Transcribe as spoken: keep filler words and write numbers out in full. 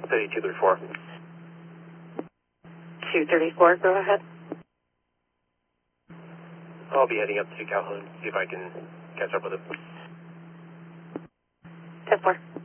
City two thirty-four. two thirty-four, go ahead. I'll be heading up to Calhoun, see if I can catch up with it. ten four.